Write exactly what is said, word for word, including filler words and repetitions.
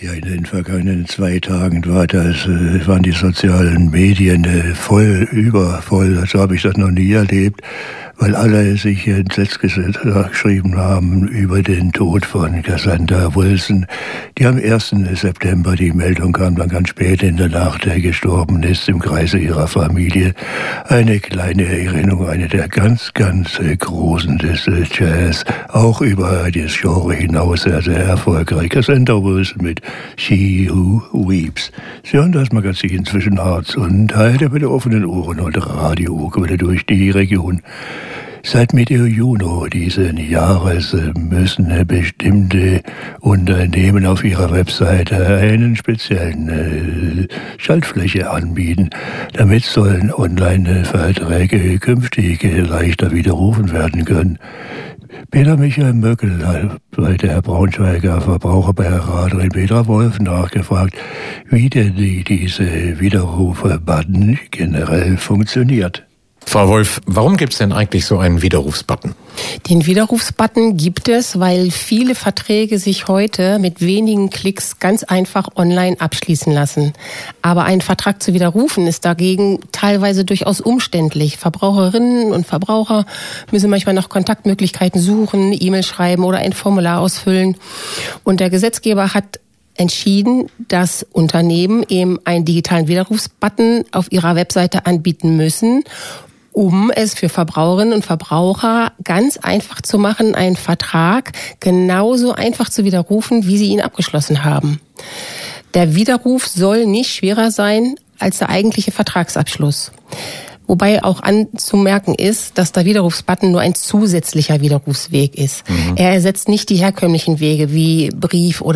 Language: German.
Ja, in den vergangenen zwei Tagen war das, äh, waren die sozialen Medien äh, voll, übervoll. So habe ich das noch nie erlebt, weil alle sich entsetzt geschrieben haben über den Tod von Cassandra Wilson, die am ersten September, die Meldung kam dann ganz spät in der Nacht, der gestorben ist im Kreise ihrer Familie. Eine kleine Erinnerung, eine der ganz, ganz äh, großen des äh, Jazz, auch über das Genre hinaus sehr, sehr erfolgreich. Cassandra Wilson mit She Who Weeps. Sie hören das Magazin zwischen Harz und Heide mit offenen Ohren und Radioquelle durch die Region. Seit Mitte Juni diesen Jahres müssen bestimmte Unternehmen auf ihrer Webseite einen speziellen äh, Schaltfläche anbieten. Damit sollen Online-Verträge künftig leichter widerrufen werden können. Peter Michael Möckel hat bei der Braunschweiger Verbraucherberaterin Petra Wolf nachgefragt, wie denn die, diese Widerrufe-Button generell funktioniert. Frau Wolf, warum gibt es denn eigentlich so einen Widerrufsbutton? Den Widerrufsbutton gibt es, weil viele Verträge sich heute mit wenigen Klicks ganz einfach online abschließen lassen. Aber einen Vertrag zu widerrufen ist dagegen teilweise durchaus umständlich. Verbraucherinnen und Verbraucher müssen manchmal nach Kontaktmöglichkeiten suchen, E-Mail schreiben oder ein Formular ausfüllen. Und der Gesetzgeber hat entschieden, dass Unternehmen eben einen digitalen Widerrufsbutton auf ihrer Webseite anbieten müssen, um es für Verbraucherinnen und Verbraucher ganz einfach zu machen, einen Vertrag genauso einfach zu widerrufen, wie sie ihn abgeschlossen haben. Der Widerruf soll nicht schwerer sein als der eigentliche Vertragsabschluss. Wobei auch anzumerken ist, dass der Widerrufsbutton nur ein zusätzlicher Widerrufsweg ist. Mhm. Er ersetzt nicht die herkömmlichen Wege wie Brief oder